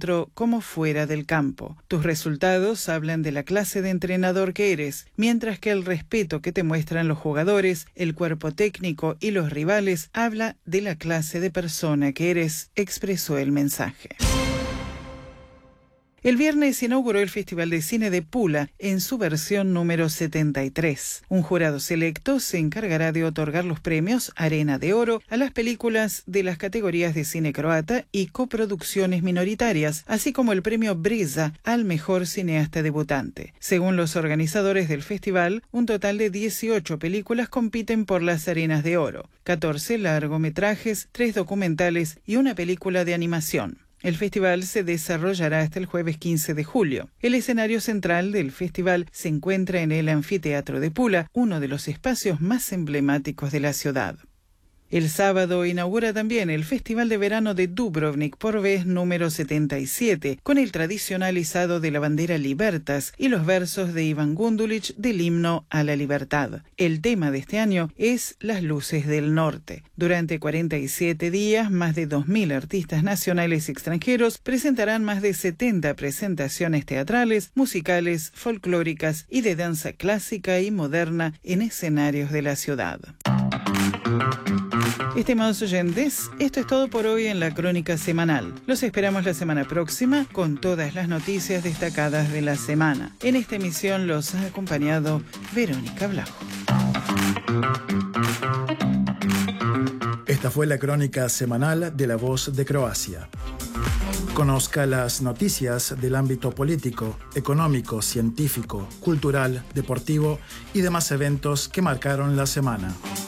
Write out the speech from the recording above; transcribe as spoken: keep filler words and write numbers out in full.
dentro como fuera del campo. Tus resultados hablan de la clase de entrenador que eres, mientras que el respeto que te muestran los jugadores, el cuerpo técnico y los rivales habla de la clase de persona que eres, expresó el mensaje. El viernes se inauguró el Festival de Cine de Pula en su versión número setenta y tres. Un jurado selecto se encargará de otorgar los premios Arena de Oro a las películas de las categorías de cine croata y coproducciones minoritarias, así como el premio Breza al mejor cineasta debutante. Según los organizadores del festival, un total de dieciocho películas compiten por las Arenas de Oro, catorce largometrajes, tres documentales y una película de animación. El festival se desarrollará hasta el jueves quince de julio. El escenario central del festival se encuentra en el Anfiteatro de Pula, uno de los espacios más emblemáticos de la ciudad. El sábado inaugura también el Festival de Verano de Dubrovnik por vez número setenta y siete, con el tradicional izado de la bandera Libertas y los versos de Ivan Gundulic del himno a la libertad. El tema de este año es Las luces del norte. Durante cuarenta y siete días, más de dos mil artistas nacionales y extranjeros presentarán más de setenta presentaciones teatrales, musicales, folclóricas y de danza clásica y moderna en escenarios de la ciudad. Estimados oyentes, esto es todo por hoy en la Crónica Semanal. Los esperamos la semana próxima con todas las noticias destacadas de la semana. En esta emisión los ha acompañado Verónica Blajo. Esta fue la Crónica Semanal de La Voz de Croacia. Conozca las noticias del ámbito político, económico, científico, cultural, deportivo y demás eventos que marcaron la semana.